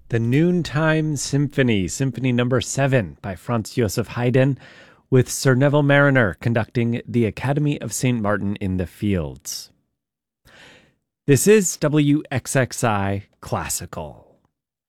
The Noontime Symphony, Symphony Number 7 by Franz Joseph Haydn, with Sir Neville Marriner conducting the Academy of St. Martin in the Fields. This is WXXI Classical.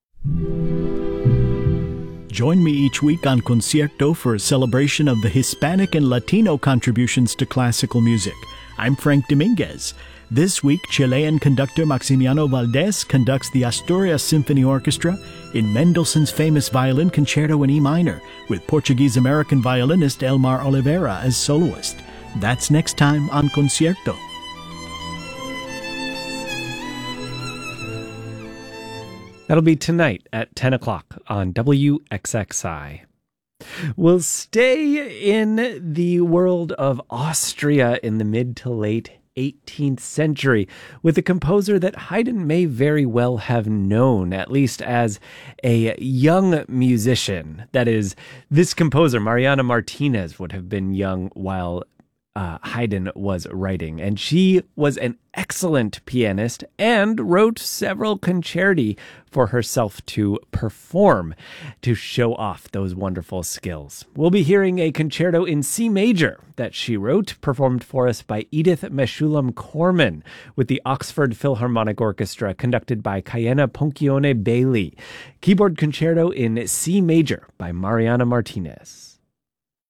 Join me each week on Concierto for a celebration of the Hispanic and Latino contributions to classical music. I'm Frank Dominguez. This week, Chilean conductor Maximiano Valdés conducts the Asturias Symphony Orchestra in Mendelssohn's famous violin concerto in E minor, with Portuguese-American violinist Elmar Oliveira as soloist. That's next time on Concierto. That'll be tonight at 10 o'clock on WXXI. We'll stay in the world of Austria in the mid to late 18th century with a composer that Haydn may very well have known, at least as a young musician. That is, this composer, Mariana Martinez, would have been young while Haydn was writing, and she was an excellent pianist and wrote several concerti for herself to perform to show off those wonderful skills. We'll be hearing a concerto in C major that she wrote, performed for us by Edith Meshulam Corman with the Oxford Philharmonic Orchestra, conducted by Cayena Poncione Bailey. Keyboard concerto in C major by Mariana Martinez.